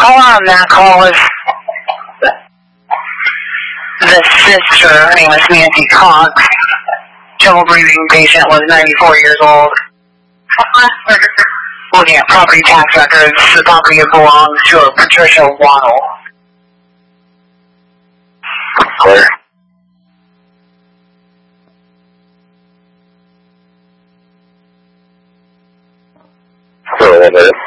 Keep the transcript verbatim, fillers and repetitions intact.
caller on that call was the sister. Her name was Nancy Cox. Trouble breathing patient, was ninety-four years old. Looking at property tax records, the property belongs to a Patricia Waddle. Clear. Clear, one minute.